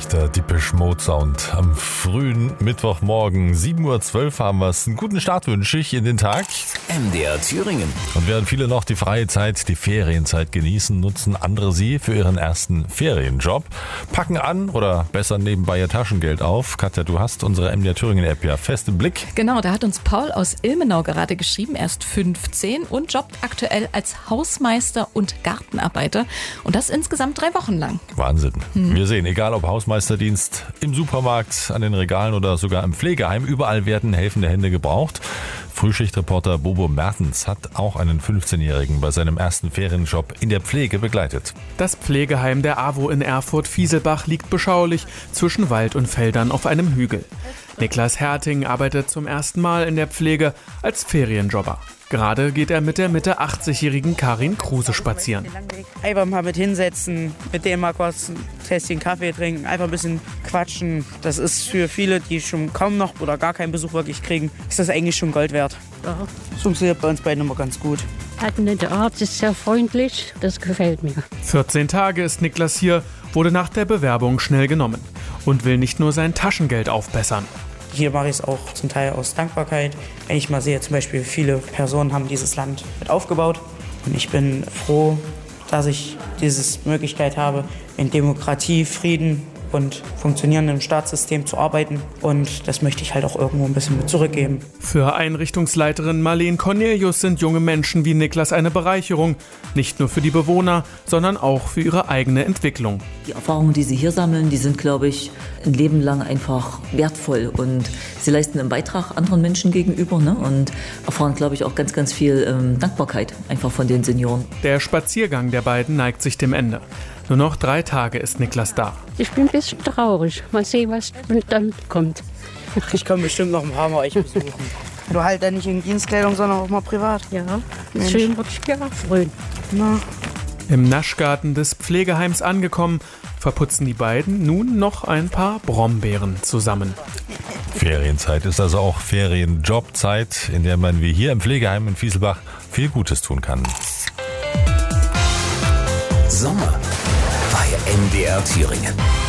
Leichter Depeche Mode Sound am frühen Mittwochmorgen. 7:12 Uhr haben wir es. Einen guten Start wünsche ich in den Tag. MDR Thüringen. Und während viele noch die freie Zeit, die Ferienzeit genießen, nutzen andere sie für ihren ersten Ferienjob. Packen an oder besser nebenbei ihr Taschengeld auf. Katja, du hast unsere MDR Thüringen App ja fest im Blick. Genau, da hat uns Paul aus Ilmenau gerade geschrieben. Er ist 15 und jobbt aktuell als Hausmeister und Gartenarbeiter. Und das insgesamt 3 Wochen lang. Wahnsinn. Wir sehen, egal ob Hausmeisterdienst, im Supermarkt, an den Regalen oder sogar im Pflegeheim, überall werden helfende Hände gebraucht. Frühschichtreporter Bobo Mertens hat auch einen 15-Jährigen bei seinem ersten Ferienjob in der Pflege begleitet. Das Pflegeheim der AWO in Erfurt-Fieselbach liegt beschaulich zwischen Wald und Feldern auf einem Hügel. Niklas Herting arbeitet zum ersten Mal in der Pflege als Ferienjobber. Gerade geht er mit der Mitte 80-jährigen Karin Kruse spazieren. Einfach mal mit hinsetzen, mit denen mal kurz ein Tässchen Kaffee trinken, einfach ein bisschen quatschen. Das ist für viele, die schon kaum noch oder gar keinen Besuch wirklich kriegen, ist das eigentlich schon Gold wert. Ja. Das funktioniert bei uns beiden immer ganz gut. Der Arzt ist sehr freundlich, das gefällt mir. 14 Tage ist Niklas hier, wurde nach der Bewerbung schnell genommen und will nicht nur sein Taschengeld aufbessern. Hier mache ich es auch zum Teil aus Dankbarkeit. Wenn ich mal sehe, zum Beispiel viele Personen haben dieses Land mit aufgebaut. Und ich bin froh, dass ich diese Möglichkeit habe, in Demokratie, Frieden und funktionierendem Staatssystem zu arbeiten. Und das möchte ich halt auch irgendwo ein bisschen mit zurückgeben. Für Einrichtungsleiterin Marlene Cornelius sind junge Menschen wie Niklas eine Bereicherung. Nicht nur für die Bewohner, sondern auch für ihre eigene Entwicklung. Die Erfahrungen, die sie hier sammeln, die sind, glaube ich, ein Leben lang einfach wertvoll. Und sie leisten einen Beitrag anderen Menschen gegenüber, ne? Und erfahren, glaube ich, auch ganz, ganz viel Dankbarkeit einfach von den Senioren. Der Spaziergang der beiden neigt sich dem Ende. Nur noch 3 Tage ist Niklas da. Ich bin ein bisschen traurig. Mal sehen, was dann kommt. Ich komme bestimmt noch ein paar Mal euch besuchen. Du halt dann nicht in Dienstkleidung, sondern auch mal privat. Ja, schön würde ich mir freuen. Na. Im Naschgarten des Pflegeheims angekommen, verputzen die beiden nun noch ein paar Brombeeren zusammen. Ferienzeit ist also auch Ferienjobzeit, in der man wie hier im Pflegeheim in Fieselbach viel Gutes tun kann. Sommer bei MDR Thüringen.